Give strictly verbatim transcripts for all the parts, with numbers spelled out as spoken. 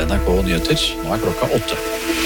N R K Nyheter. Nå er klokka åtte.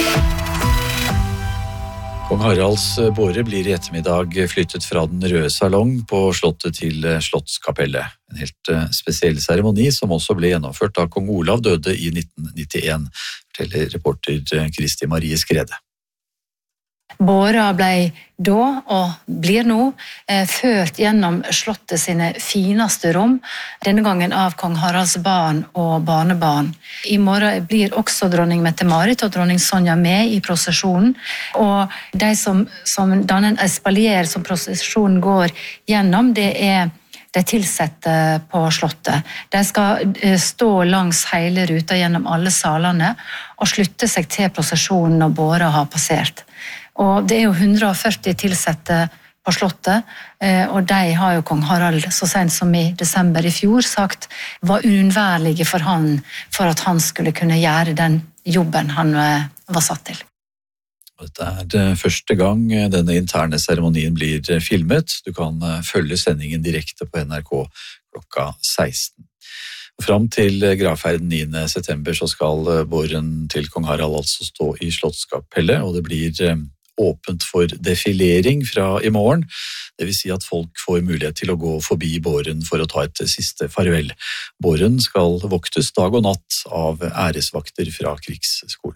Kong Haralds båre blir i ettermiddag flyttet fra den røde salong på slottet til Slottskapellet. En helt spesiell seremoni som også ble gjennomført da kong Olav døde i nitten nittien, forteller reporter Kristi Marie Skrede. Båra ble da, og blir nå, eh, ført gjennom slottet sine fineste rom, denne gangen av kong Haralds barn og barnebarn. I morgen blir også dronning Mette-Marit og dronning Sonja med i prosesjonen, og de som, som danner en espalier som prosesjonen går gjennom, det er de tilsette på slottet. De skal stå langs hele ruta gjennom alle salene og slutte seg til prosesjonen når båra har passert. Og det er jo hundre og førti tilsette på slottet, og de har jo kong Harald så sent som i desember i fjor sagt var uunnværlige for han, for at han skulle kunne gjøre den jobben han var satt til. Dette er det første gang denne interne seremonien blir filmet. Du kan følge sendingen direkte på N R K klokka seksten. Fram til gravferden niende september så skal båren til kong Harald altså stå i Slottskapellet, og det blir åpent for defilering fra i morgen. Det vil si at folk får mulighet til å gå forbi båren for å ta et siste farvel. Båren skal voktes dag og natt av æresvakter fra krigsskolen.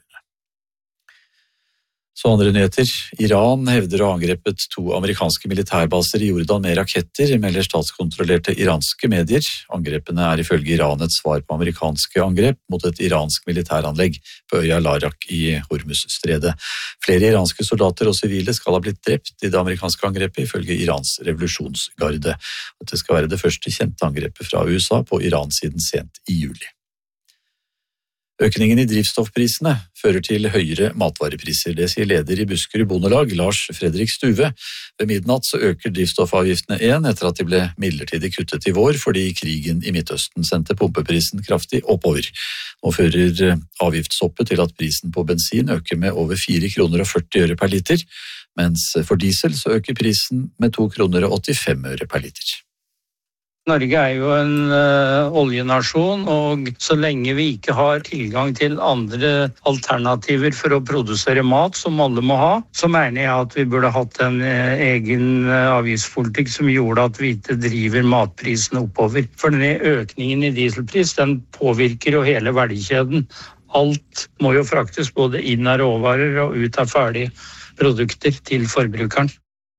Så andre nyheter. Iran hevder å ha angrepet to amerikanske militærbaser i Jordan med raketter, melder statskontrollerte iranske medier. Angrepene er ifølge Iran et svar på amerikanske angrep mot et iransk militæranlegg på øya Larak i Hormuzstredet. Flere iranske soldater og sivile skal ha blitt drept i det amerikanske angrepet, ifølge Irans revolusjonsgarde. Dette skal være det første kjente angrepet fra U S A på Iran siden sent i juli. Økningen i drivstoffprisene fører til høyere matvarepriser. Det sier leder i Buskerud Bondelag, Lars Fredrik Stuve. Ved midnatt så øker drivstoffavgiftene igjen etter at de ble midlertidig kuttet i vår, fordi krigen i Midtøsten sendte pumpeprisen kraftig oppover. Nå fører avgiftshoppet til at prisen på bensin øker med over fire kroner og førti øre per liter, mens for diesel så øker prisen med to kroner og åttifem øre per liter. Norge er jo en uh, oljenasjon, og så lenge vi ikke har tilgang til andre alternativer for å produsere mat, som alle må ha, så mener jeg at vi burde hatt en uh, egen uh, avgiftspolitikk som gjorde at vi ikke driver matprisene oppover. For denne økningen i dieselpris, den påvirker jo hele verdikjeden. Alt må jo fraktes både inn av råvarer og ut av ferdige produkter til forbrukeren.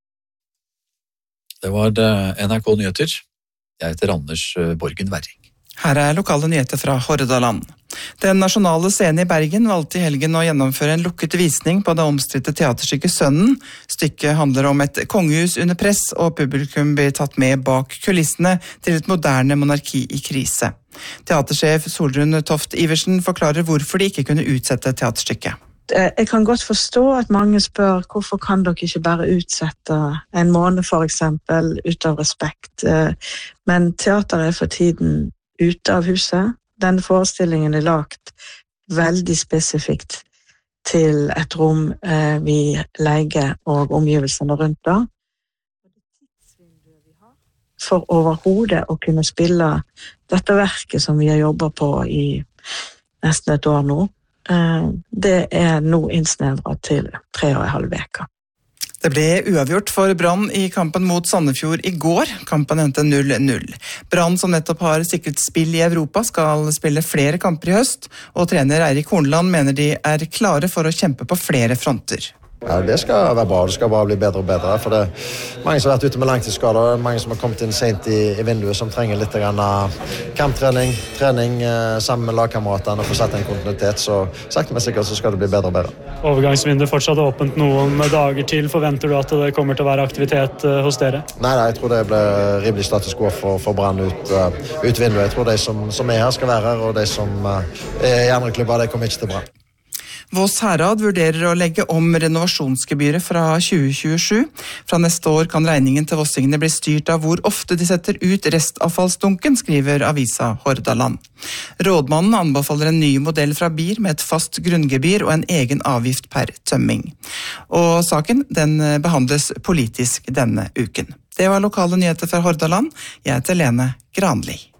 Det var det N R K Nyheter. Jeg heter Anders Borgen Werring. Her er lokale nyheter fra Hordaland. Den nasjonale scenen i Bergen valgte i helgen å gjennomføre en lukket visning på det omstridte teaterstykket Sønnen. Stykket handler om et kongehus under press, og publikum blir tatt med bak kulissene til et moderne monarki i krise. Teatersjef Solrun Toft Iversen forklarer hvorfor de ikke kunne utsette teaterstykket. Jeg kan godt forstå at mange spør hvorfor kan dere ikke bare utsette en måned for eksempel ut av respekt. Men teater er for tiden ute av huset. Denne forestillingen er lagt veldig spesifikt til et rom vi leier og omgivelsene rundt da. For overhodet å kunne spille dette verket som vi har jobbet på i nesten et år nå. Det er nå innsnevret til tre og en halv veka. Det ble uavgjort for Brann i kampen mot Sandefjord i går. Kampen endte null null. Brann, som nettopp har sikret spill i Europa, skal spille flere kamper i høst, og trener Eirik Hornland mener de er klare for å kjempe på flere fronter. Ja, det skal være bra. Det skal bare bli bedre og bedre. For det er mange som har vært ute med langtidsskader, mange som har kommet inn sent i, i vinduet, som trenger litt grann kamptrening, trening eh, sammen med lagkameratene og få satt en kontinuitet. Så sakte men sikkert så skal det bli bedre og bedre. Overgangsvinduet fortsatt åpent noen dager til. Forventer du at det kommer til å være aktivitet uh, hos dere? Nei, nei, jeg tror det blir rimelig status quo for, for Brann ut, uh, ut vinduet. Jeg tror de som, som er her skal være her, og de som uh, er i andre klubber, de kommer ikke til Brann. Voss Herad vurderer å legge om renovasjonsgebyret fra tjue tjuesju. Fra neste år kan regningen til vossingene bli styrt av hvor ofte de setter ut restavfallsdunken, skriver avisa Hordaland. Rådmannen anbefaler en ny modell fra B I R med et fast grunngebyr og en egen avgift per tømming. Og saken den behandles politisk denne uken. Det var lokale nyheter fra Hordaland. Jeg heter Lene Granli.